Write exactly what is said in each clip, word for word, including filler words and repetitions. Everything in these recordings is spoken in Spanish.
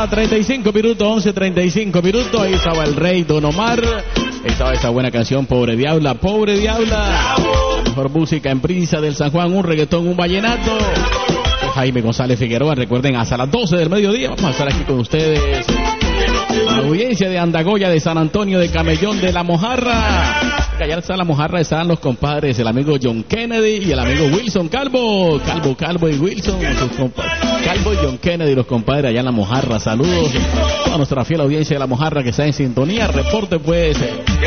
mañana, treinta y cinco minutos, once treinta y cinco minutos. Ahí estaba el rey Don Omar. Ahí estaba esa buena canción, Pobre Diabla, Pobre Diabla. La mejor música en Brisa del San Juan, un reggaetón, un vallenato. Jaime González Figueroa, recuerden, hasta las doce del mediodía vamos a estar aquí con ustedes. La audiencia de Andagoya, de San Antonio, de Camellón, de La Mojarra. Allá está La Mojarra, están los compadres, el amigo John Kennedy y el amigo Wilson Calvo. Calvo, Calvo y Wilson, sus Calvo y John Kennedy, los compadres allá en La Mojarra. Saludos a nuestra fiel audiencia de La Mojarra que está en sintonía. Reporte pues.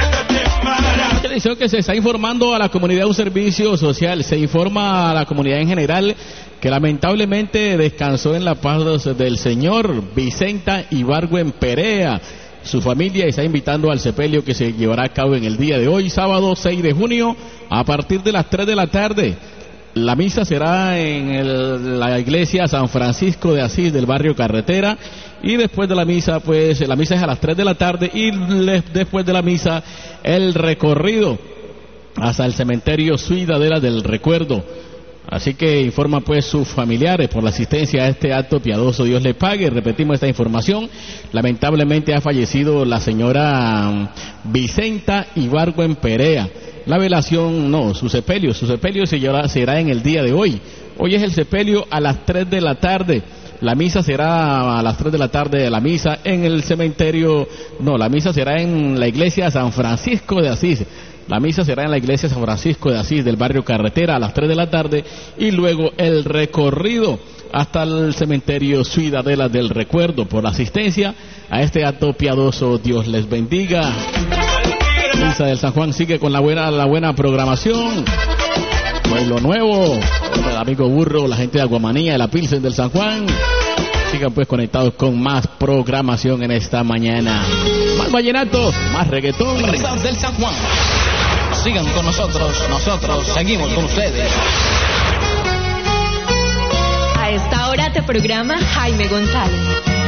Que se está informando a la comunidad un servicio social, se informa a la comunidad en general que lamentablemente descansó en la paz del señor Vicenta Ibargüen Perea. Su familia está invitando al sepelio que se llevará a cabo en el día de hoy, sábado seis de junio, a partir de las tres de la tarde. La misa será en el, la iglesia San Francisco de Asís del barrio Carretera, y después de la misa, pues la misa es a las tres de la tarde, y le, después de la misa el recorrido hasta el cementerio Ciudadela del Recuerdo. Así que informa pues sus familiares por la asistencia a este acto piadoso. Dios le pague. Repetimos esta información. Lamentablemente ha fallecido la señora Vicenta Ibargüen Perea. La velación, no, su sepelio, su sepelio será, será en el día de hoy. Hoy es el sepelio a las tres de la tarde. La misa será a las tres de la tarde de la misa en el cementerio, no, la misa será en la iglesia San Francisco de Asís. La misa será en la iglesia San Francisco de Asís del barrio Carretera a las tres de la tarde, y luego el recorrido hasta el cementerio Ciudadela del Recuerdo. Por la asistencia a este acto piadoso, Dios les bendiga. Misa del San Juan sigue con la buena, la buena programación. Pueblo Nuevo, el amigo Burro, la gente de Aguamanía, de la Pilsen del San Juan. Sigan pues conectados con más programación en esta mañana. Más vallenatos, más reggaetón. Risas del San Juan. Sigan con nosotros, nosotros seguimos con ustedes. A esta hora te programa Jaime González.